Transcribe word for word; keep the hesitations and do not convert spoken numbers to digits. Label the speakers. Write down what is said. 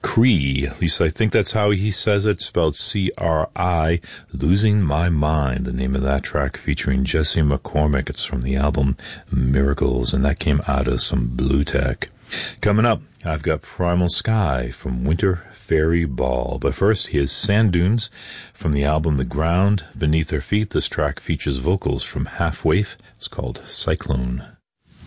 Speaker 1: Cree, at least I think that's how he says it, spelled C R I, Losing My Mind, the name of that track, featuring Jesse McCormick. It's from the album Miracles, and that came out of some Blue Tech. Coming up, I've got Primal Sky from Winter Fairy Ball. But first, here's Sand Dunes from the album The Ground Beneath Their Feet. This track features vocals from Half Waif. It's called Cyclone.